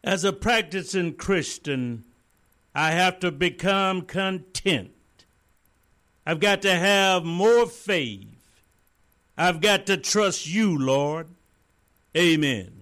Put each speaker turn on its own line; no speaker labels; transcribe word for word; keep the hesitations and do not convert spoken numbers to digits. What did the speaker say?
As a practicing Christian, I have to become content. I've got to have more faith. I've got to trust you, Lord. Amen.